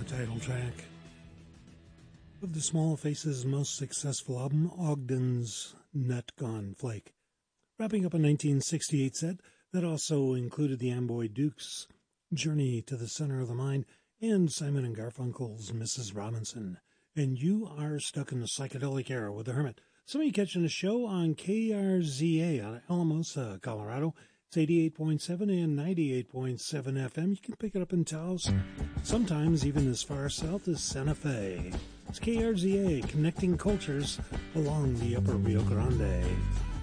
title track of the Small Faces' most successful album, Ogden's Nut Gone Flake. Wrapping up a 1968 set that also included the Amboy Dukes' Journey to the Center of the Mind and Simon and Garfunkel's Mrs. Robinson. And you are stuck in the psychedelic era with the Hermit. Some of you catching the show on KRZA out of Alamosa, Colorado. It's 88.7 and 98.7 FM. You can pick it up in Taos, sometimes even as far south as Santa Fe. It's KRZA, connecting cultures along the upper Rio Grande.